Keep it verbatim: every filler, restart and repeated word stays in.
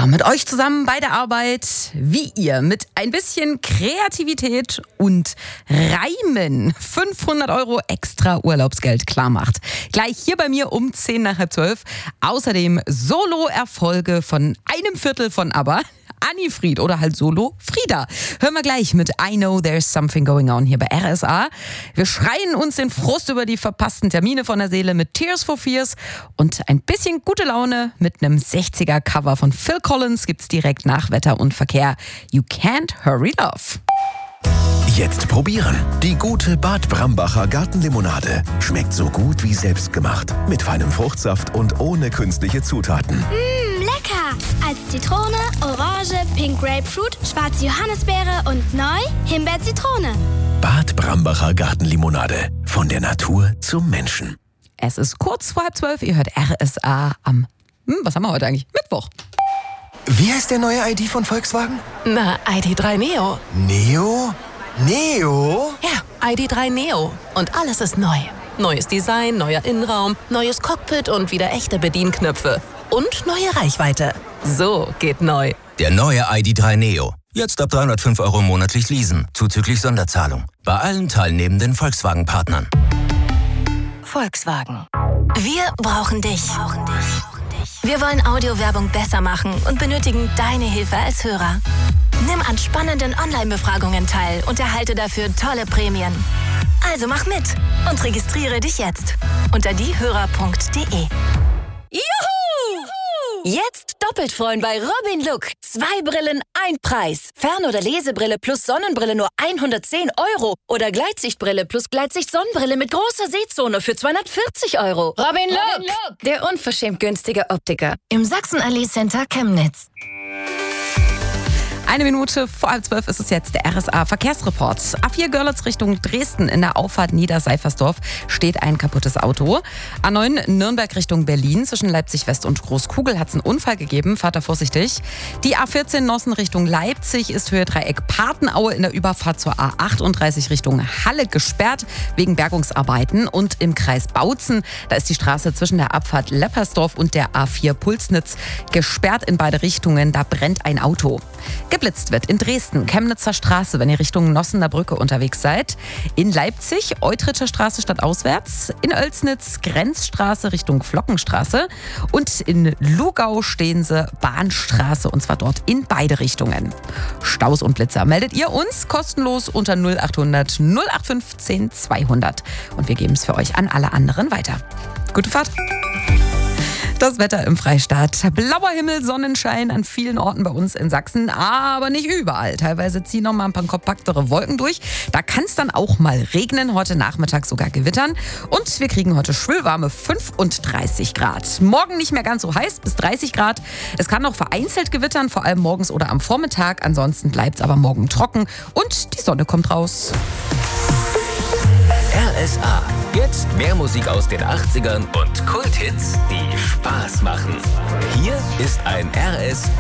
Ja, mit euch zusammen bei der Arbeit, wie ihr mit ein bisschen Kreativität und Reimen fünfhundert Euro extra Urlaubsgeld klar macht. Gleich hier bei mir um zehn nach halb zwölf. Außerdem Solo-Erfolge von einem Viertel von ABBA. Anni Fried oder halt Solo Frieda. Hören wir gleich mit I Know There's Something Going On hier bei R S A. Wir schreien uns den Frust über die verpassten Termine von der Seele mit Tears for Fears und ein bisschen gute Laune mit einem sechziger Cover von Phil Collins gibt's direkt nach Wetter und Verkehr. You Can't Hurry Love. Jetzt probieren. Die gute Bad Brambacher Gartenlimonade. Schmeckt so gut wie selbstgemacht. Mit feinem Fruchtsaft und ohne künstliche Zutaten. Mmh, lecker! Als Zitrone, Orange, Pink Grapefruit, schwarze Johannisbeere und neu Himbeer-Zitrone. Bad Brambacher Gartenlimonade. Von der Natur zum Menschen. Es ist kurz vor halb zwölf. Ihr hört R S A am, hm, was haben wir heute eigentlich? Mittwoch. Wie heißt der neue I D von Volkswagen? Na, I D drei Neo. Neo? Neo? Ja, I D drei Neo. Und alles ist neu. Neues Design, neuer Innenraum, neues Cockpit und wieder echte Bedienknöpfe. Und neue Reichweite. So geht neu. Der neue I D drei Neo. Jetzt ab dreihundertfünf Euro monatlich leasen, zuzüglich Sonderzahlung. Bei allen teilnehmenden Volkswagen-Partnern. Volkswagen. Wir brauchen dich. Wir wollen Audiowerbung besser machen und benötigen deine Hilfe als Hörer. Nimm an spannenden Online-Befragungen teil und erhalte dafür tolle Prämien. Also mach mit und registriere dich jetzt unter diehörer punkt de. Juhu! Jetzt doppelt freuen bei Robin Look. Zwei Brillen, ein Preis. Fern- oder Lesebrille plus Sonnenbrille nur hundertzehn Euro. Oder Gleitsichtbrille plus Gleitsicht-Sonnenbrille mit großer Sehzone für zweihundertvierzig Euro. Robin Look, Robin Look. Der unverschämt günstige Optiker. Im Sachsen-Allee Center Chemnitz. Eine Minute vor halb zwölf ist es jetzt der R S A-Verkehrsreport. A vier Görlitz Richtung Dresden in der Auffahrt Niederseifersdorf steht ein kaputtes Auto. A neun Nürnberg Richtung Berlin zwischen Leipzig-West und Großkugel hat es einen Unfall gegeben. Fahrt da vorsichtig. Die A vierzehn Nossen Richtung Leipzig ist Höhe Dreieck Patenaue in der Überfahrt zur A achtunddreißig Richtung Halle gesperrt wegen Bergungsarbeiten. Und im Kreis Bautzen, da ist die Straße zwischen der Abfahrt Leppersdorf und der A vier Pulsnitz gesperrt in beide Richtungen. Da brennt ein Auto. Geblitzt wird in Dresden, Chemnitzer Straße, wenn ihr Richtung Nossener Brücke unterwegs seid. In Leipzig, Eutritscher Straße stadtauswärts. In Oelsnitz, Grenzstraße Richtung Flockenstraße. Und in Lugau stehen sie Bahnstraße, und zwar dort in beide Richtungen. Staus und Blitzer meldet ihr uns kostenlos unter null achthundert null acht fünfzehn zweihundert. Und wir geben es für euch an alle anderen weiter. Gute Fahrt! Das Wetter im Freistaat. Blauer Himmel, Sonnenschein an vielen Orten bei uns in Sachsen, aber nicht überall. Teilweise ziehen noch mal ein paar kompaktere Wolken durch. Da kann es dann auch mal regnen, heute Nachmittag sogar gewittern. Und wir kriegen heute schwülwarme fünfunddreißig Grad. Morgen nicht mehr ganz so heiß, bis dreißig Grad. Es kann noch vereinzelt gewittern, vor allem morgens oder am Vormittag. Ansonsten bleibt es aber morgen trocken und die Sonne kommt raus. R S A. Jetzt mehr Musik aus den achtzigern und Kulthits, die Spaß machen. Hier ist ein R S